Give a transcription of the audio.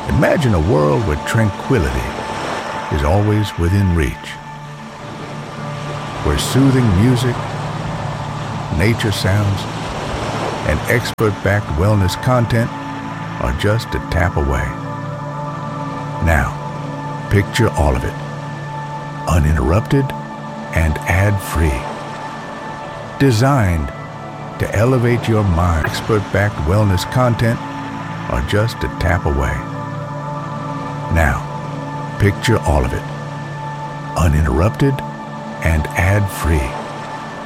Imagine a world where tranquility is always within reach, where soothing music, nature sounds, and expert-backed wellness content are just a tap away. Now, picture all of it, uninterrupted and ad-free. Designed to elevate your mind, expert-backed wellness content are just a tap away. Now, picture all of it, uninterrupted and ad-free.